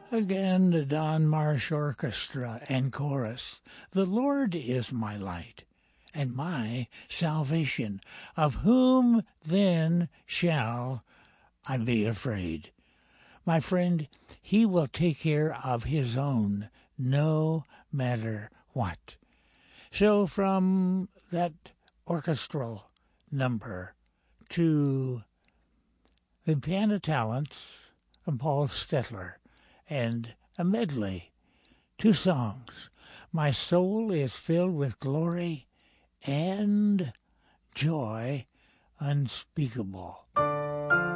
Again the Don Marsh Orchestra and chorus. The Lord is my light and my salvation. Of whom then shall I be afraid? My friend, he will take care of his own, no matter what. So from that orchestral number to the piano talents of Paul Stetler and a medley, 2 songs. My soul is filled with glory and joy unspeakable.